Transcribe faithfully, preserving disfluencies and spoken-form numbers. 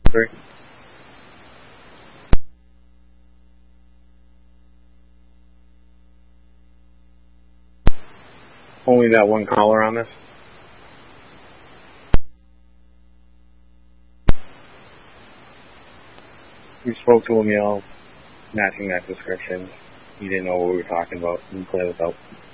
Three. Only that one caller on this? We spoke to him, you know, matching that description. He didn't know what we were talking about. He cleared us out.